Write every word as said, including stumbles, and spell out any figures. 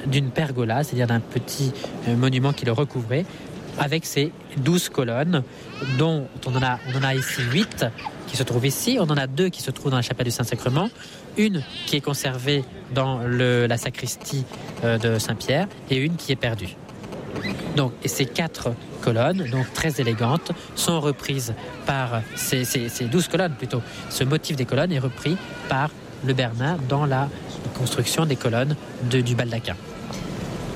d'une pergola, c'est-à-dire d'un petit euh, monument qui le recouvrait, avec ses douze colonnes, dont on en a, on en a ici huit qui se trouvent ici. On en a deux qui se trouvent dans la chapelle du Saint-Sacrement, une qui est conservée dans le, la sacristie euh, de Saint-Pierre et une qui est perdue. Donc, et ces quatre colonnes, donc très élégantes, sont reprises par ces, ces, ces douze colonnes plutôt. Ce motif des colonnes est repris par le Bernin dans la construction des colonnes de, du baldaquin.